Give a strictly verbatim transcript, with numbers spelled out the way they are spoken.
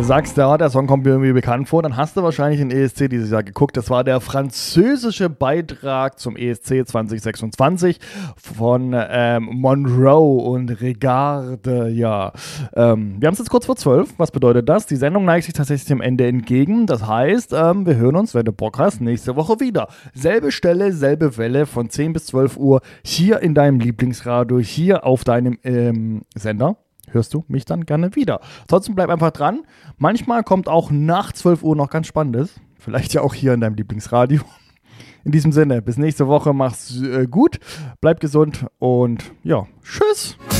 du sagst, ja, der Song kommt mir irgendwie bekannt vor, dann hast du wahrscheinlich den E S C dieses Jahr geguckt. Das war der französische Beitrag zum E S C zwanzig sechsundzwanzig von ähm, Monroe und Regarde, ja. Ähm, wir haben es jetzt kurz vor zwölf. Was bedeutet das? Die Sendung neigt sich tatsächlich dem Ende entgegen. Das heißt, ähm, wir hören uns, wenn du Bock hast, nächste Woche wieder. Selbe Stelle, selbe Welle von zehn bis zwölf Uhr hier in deinem Lieblingsradio, hier auf deinem ähm, Sender. Hörst du mich dann gerne wieder. Ansonsten bleib einfach dran. Manchmal kommt auch nach zwölf Uhr noch ganz Spannendes. Vielleicht ja auch hier in deinem Lieblingsradio. In diesem Sinne, bis nächste Woche. Mach's äh, gut, bleib gesund und ja, tschüss.